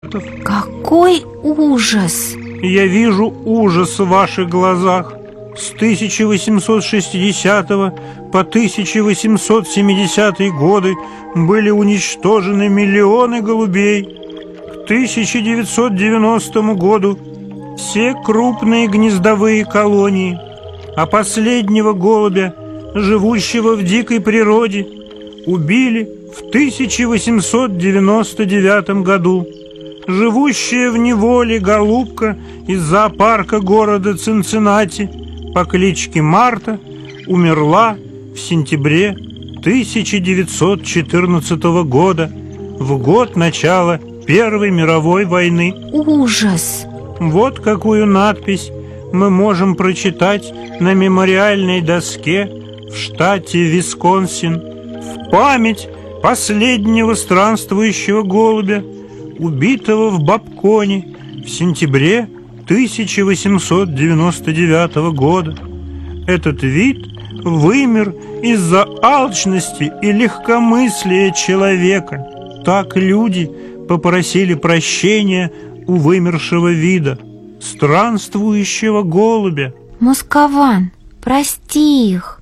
Какой ужас! Я вижу ужас в ваших глазах. С 1860 по 1870 годы были уничтожены миллионы голубей. К 1990 году все крупные гнездовые колонии, а последнего голубя, живущего в дикой природе, убили в 1899 году. Живущая в неволе голубка из зоопарка города Цинциннати по кличке Марта умерла в сентябре 1914 года, в год начала Первой мировой войны. Ужас! Вот какую надпись мы можем прочитать на мемориальной доске в штате Висконсин в память последнего странствующего голубя, убитого в Бабконе в сентябре 1899 года. Этот вид вымер из-за алчности и легкомыслия человека. Так люди попросили прощения у вымершего вида, странствующего голубя. Москован, прости их.